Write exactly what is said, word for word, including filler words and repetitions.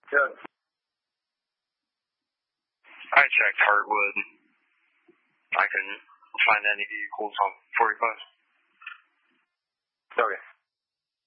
Good. I checked Heartwood. I couldn't find any vehicles on forty-five. Okay.